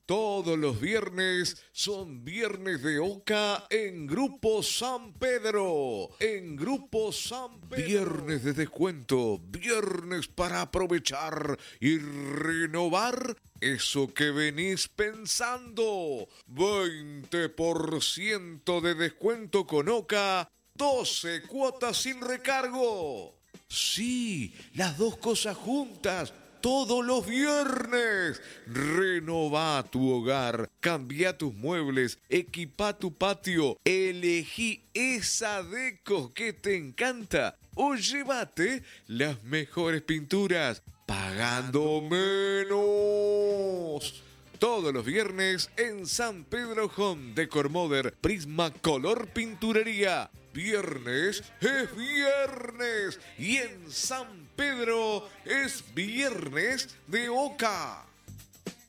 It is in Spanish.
Todos los viernes son viernes de Oca en Grupo San Pedro. En Grupo San Pedro. Viernes de descuento, viernes para aprovechar y renovar eso que venís pensando. 20% de descuento con Oca, 12 cuotas sin recargo. Sí, las dos cosas juntas. Todos los viernes. Renová tu hogar, cambia tus muebles, equipa tu patio, elegí esa deco que te encanta o llévate las mejores pinturas pagando menos. Todos los viernes en San Pedro Home Decor Modern Prisma Color Pinturería. Viernes es viernes y en San Pedro es viernes de Oca.